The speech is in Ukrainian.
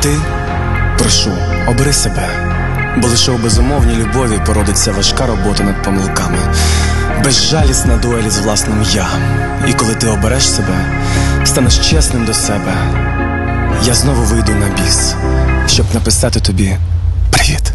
ти, прошу, обери себе, бо лише у безумовній любові породиться важка робота над помилками, безжалісна дуель з власним «я». І коли ти обереш себе, станеш чесним до себе, я знову вийду на біс, щоб написати тобі привіт.